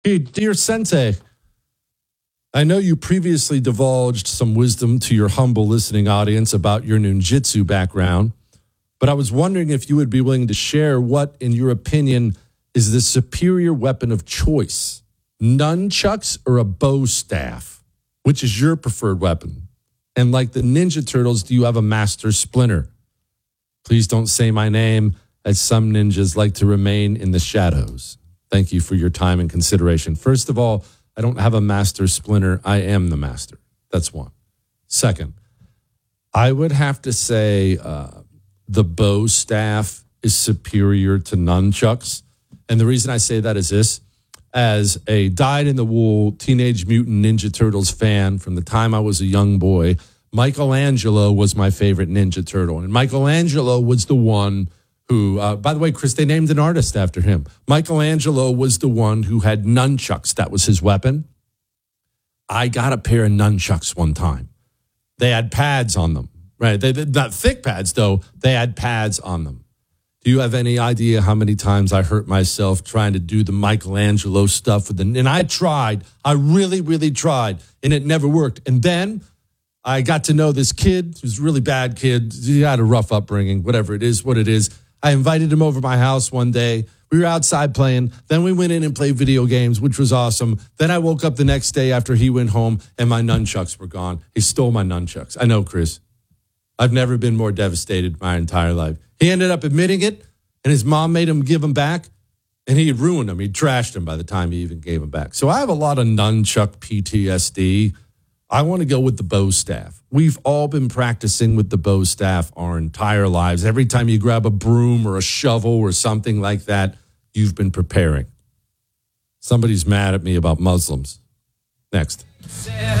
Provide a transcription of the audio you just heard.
Hey, dear Sensei, I know you previously divulged some wisdom to your humble listening audience about your ninjutsu background, but I was wondering if you would be willing to share what, in your opinion, is the superior weapon of choice, nunchucks or a bow staff? Which is your preferred weapon? And like the Ninja Turtles, do you have a master splinter? Please don't say my name, as some ninjas like to remain in the shadows. Thank you for your time and consideration. First of all, I don't have a master splinter. I am the master. That's one. Second, I would have to say the bow staff is superior to nunchucks. And the reason I say that is this. As a dyed-in-the-wool Teenage Mutant Ninja Turtles fan from the time I was a young boy, Michelangelo was my favorite Ninja Turtle. And Michelangelo was the one who, by the way, Chris, they named an artist after him. Michelangelo was the one who had nunchucks. That was his weapon. I got a pair of nunchucks one time. They had pads on them, right? They not thick pads, though. They had pads on them. Do you have any idea how many times I hurt myself trying to do the Michelangelo stuff with and I tried. I really, really tried, and it never worked. And then I got to know this kid. He was a really bad kid. He had a rough upbringing, whatever it is, what it is. I invited him over to my house one day. We were outside playing. Then we went in and played video games, which was awesome. Then I woke up the next day after he went home, and my nunchucks were gone. He stole my nunchucks. I know, Chris. I've never been more devastated my entire life. He ended up admitting it, and his mom made him give them back, and he had ruined them. He trashed them by the time he even gave them back. So I have a lot of nunchuck PTSD. I want to go with the bow staff. We've all been practicing with the bow staff our entire lives. Every time you grab a broom or a shovel or something like that, you've been preparing. Somebody's mad at me about Muslims. Next.